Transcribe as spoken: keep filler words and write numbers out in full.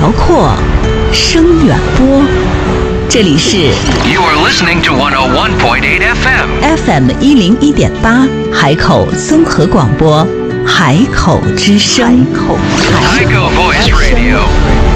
辽阔，声远播。这里是 You are listening to one oh one point eight F M F M 一零一点八海口综合广播，海口之声。海口海口 Voice Radio。